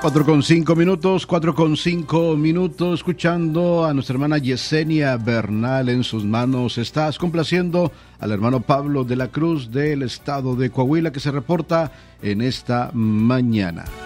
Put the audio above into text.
4:05, 4:05, escuchando a nuestra hermana Yesenia Bernal. En sus manos estás complaciendo al hermano Pablo de la Cruz del estado de Coahuila, que se reporta en esta mañana.